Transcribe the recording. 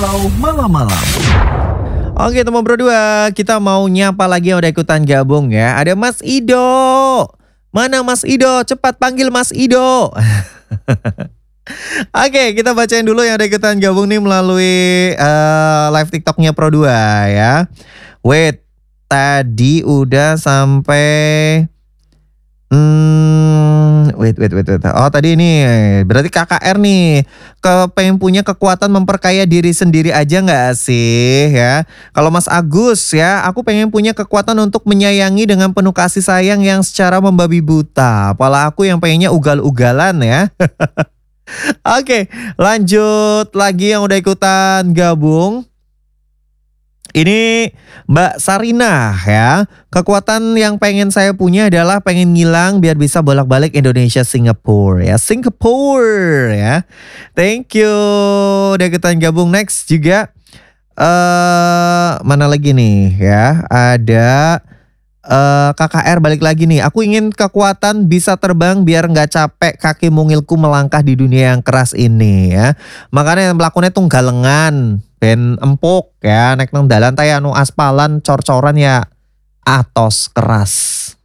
Malam-malam. Oke teman berdua, kita mau nyapa lagi yang udah ikutan gabung ya. Ada Mas Ido. Mana Mas Ido? Cepat panggil Mas Ido. Oke, kita bacain dulu yang udah ikutan gabung nih melalui live TikToknya Pro2 ya. Wait, tadi udah sampai wait. Oh tadi ini berarti KKR nih. Pengen punya kekuatan memperkaya diri sendiri aja nggak sih ya? Kalau Mas Agus ya, aku pengen punya kekuatan untuk menyayangi dengan penuh kasih sayang yang secara membabi buta. Apalah aku yang pengennya ugal-ugalan ya. Oke, lanjut lagi yang udah ikutan gabung. Ini Mbak Sarina ya. Kekuatan yang pengen saya punya adalah pengen ngilang biar bisa bolak-balik Indonesia Singapura ya. Singapura ya. Thank you. Udah ikutan gabung. Next juga mana lagi nih ya? Ada KKR balik lagi nih. Aku ingin kekuatan bisa terbang biar nggak capek kaki mungilku melangkah di dunia yang keras ini ya. Makanya yang melakukannya tuh galengan, ben empuk ya, naik nang dalan taya anu aspalan cor-coran ya atos keras.